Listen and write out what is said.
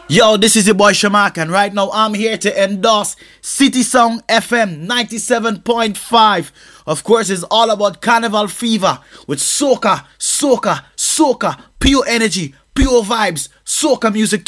Yo, this is your boy Shamak, and right now I'm here to endorse City Song FM 97.5. Of course, it's all about Carnival Fever with soca, pure energy, pure vibes, soca music